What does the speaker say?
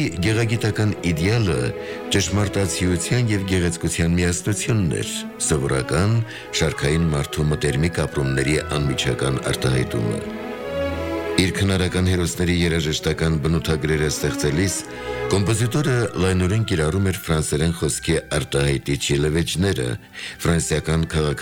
գեղագիտական իդեալը ճշմարտացիության և գեղեցկության միասնությունն էր, սովորական, շարքային մարդու մտերմիկ ապրումների անմիջական արտահայտումը։ Իր քնարական հերոսների երաժշտական բնութագրերը ստեղծելիս կոմպոզիտորը լայնորեն կիրառում էր ֆրանսերեն խոսքի արտահայտիչ ելևէջները, ֆրանսիական